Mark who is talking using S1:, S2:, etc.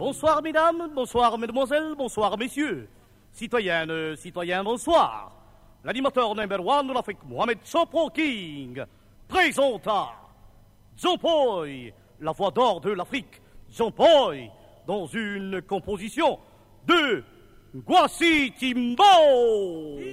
S1: Bonsoir mesdames, bonsoir mesdemoiselles, bonsoir messieurs. Citoyennes, citoyens, bonsoir. L'animateur number one de l'Afrique, Mohamed Chopro King, présenta John Boy, la voix d'or de l'Afrique, John Boy, dans une composition de Gwassi Timbo.